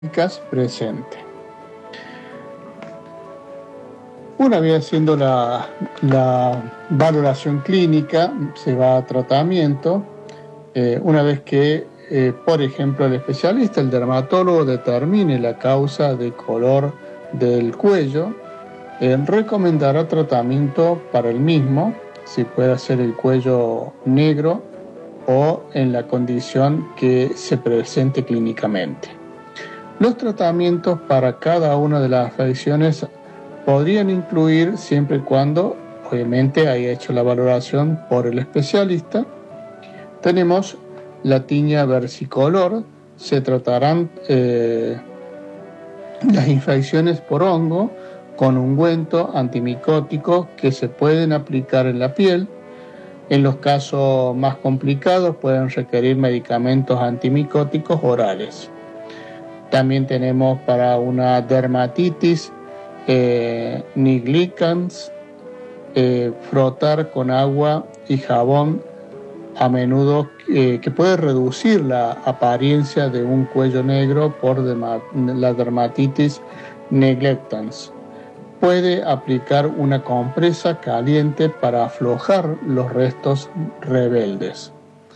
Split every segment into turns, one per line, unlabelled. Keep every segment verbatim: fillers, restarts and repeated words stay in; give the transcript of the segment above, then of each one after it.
presente. Una vez haciendo la, la valoración clínica, se va a tratamiento. Eh, una vez que, eh, por ejemplo, el especialista, el dermatólogo, determine la causa de color del cuello, eh, recomendará tratamiento para el mismo, si puede ser el cuello negro o en la condición que se presente clínicamente. Los tratamientos para cada una de las afecciones podrían incluir, siempre y cuando, obviamente, haya hecho la valoración por el especialista. Tenemos la tiña versicolor, se tratarán eh, las infecciones por hongo con ungüento antimicótico que se pueden aplicar en la piel. En los casos más complicados pueden requerir medicamentos antimicóticos orales. También tenemos para una dermatitis eh, niglicans, eh, frotar con agua y jabón a menudo eh, que puede reducir la apariencia de un cuello negro por derma- la dermatitis neglectans. Puede aplicar una compresa caliente para aflojar los restos rebeldes.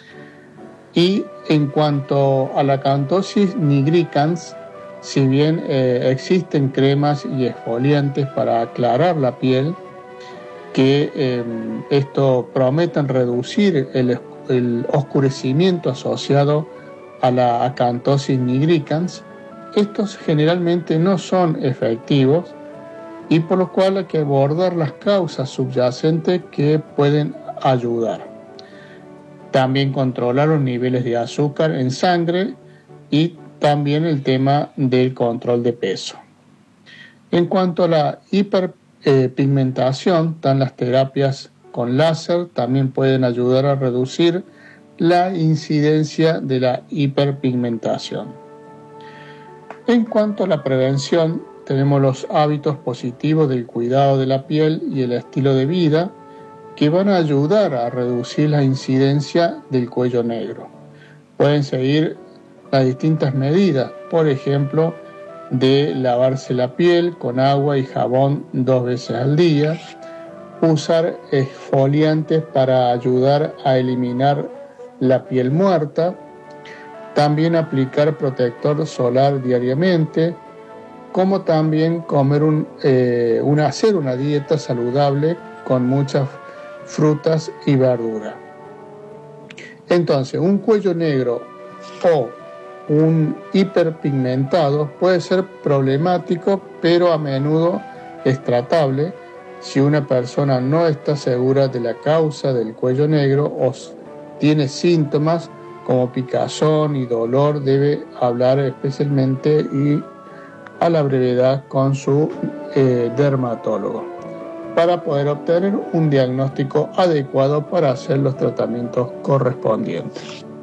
Y en cuanto a la acantosis nigricans, si bien eh, existen cremas y exfoliantes para aclarar la piel, que eh, esto prometen reducir el, el oscurecimiento asociado a la acantosis nigricans, estos generalmente no son efectivos y por lo cual hay que abordar las causas subyacentes que pueden ayudar. También controlar los niveles de azúcar en sangre y también el tema del control de peso. En cuanto a la hiperpigmentación, están las terapias con láser, también pueden ayudar a reducir la incidencia de la hiperpigmentación. En cuanto a la prevención, tenemos los hábitos positivos del cuidado de la piel y el estilo de vida, que van a ayudar a reducir la incidencia del cuello negro. Pueden seguir las distintas medidas, por ejemplo, de lavarse la piel con agua y jabón dos veces al día, usar exfoliantes para ayudar a eliminar la piel muerta, también aplicar protector solar diariamente, como también comer un, eh, una, hacer una dieta saludable con muchas frutas y verduras. Entonces, un cuello negro o un hiperpigmentado puede ser problemático, pero a menudo es tratable si una persona no está segura de la causa del cuello negro o tiene síntomas como picazón y dolor. Debe hablar especialmente y a la brevedad con su eh, dermatólogo para poder obtener un diagnóstico adecuado para hacer los tratamientos correspondientes.